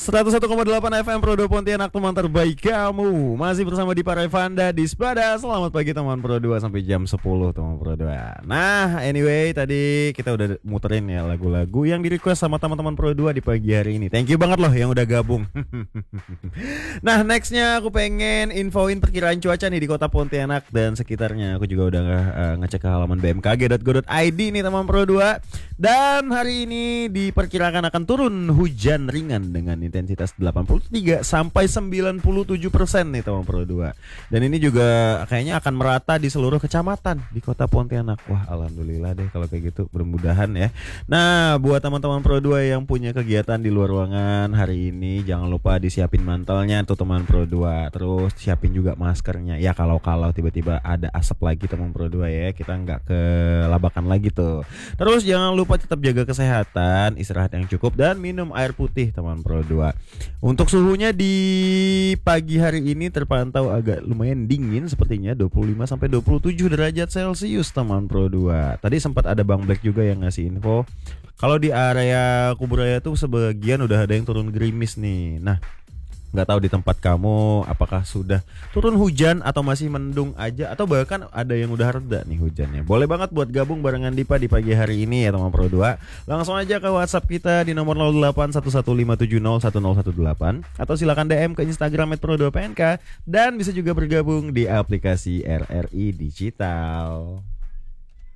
101,8 FM Pro 2 Pontianak, teman terbaik kamu. Masih bersama Dipa Revanda di Spada. Selamat pagi teman Pro 2 sampai jam 10 teman Pro 2. Nah, anyway tadi kita udah muterin ya lagu-lagu yang di request sama teman-teman Pro 2 di pagi hari ini. Thank you banget loh yang udah gabung. Nah, nextnya aku pengen infoin perkiraan cuaca nih di kota Pontianak dan sekitarnya. Aku juga udah ngecek ke halaman bmkg.go.id nih teman Pro 2. Dan hari ini diperkirakan akan turun hujan ringan dengan intensitas 83 sampai 97% nih teman Pro 2. Dan ini juga kayaknya akan merata di seluruh kecamatan di kota Pontianak. Wah, alhamdulillah deh kalau kayak gitu, mudah-mudahan ya. Nah, buat teman-teman Pro 2 yang punya kegiatan di luar ruangan hari ini, jangan lupa disiapin mantelnya tuh teman Pro 2. Terus siapin juga maskernya. Ya kalau tiba-tiba ada asap lagi teman Pro 2 ya, kita nggak kelabakan lagi tuh. Terus jangan lupa tetap jaga kesehatan, istirahat yang cukup dan minum air putih teman Pro 2. Untuk suhunya di pagi hari ini terpantau agak lumayan dingin sepertinya, 25 sampai 27 derajat Celcius teman Pro 2. Tadi sempat ada Bang Black juga yang ngasih info kalau di area Kuburaya tuh sebagian udah ada yang turun gerimis nih. Nah, nggak tahu di tempat kamu apakah sudah turun hujan atau masih mendung aja atau bahkan ada yang udah reda nih hujannya. Boleh banget buat gabung barengan Dipa di pagi hari ini ya teman Pro 2. Langsung aja ke WhatsApp kita di nomor 081157010118 atau silakan DM ke Instagram @pro2pnk dan bisa juga bergabung di aplikasi RRI Digital.